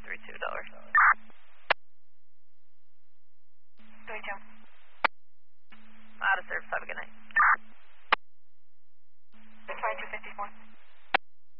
32 dollars. 32. Out of service. Have a good night. 2254.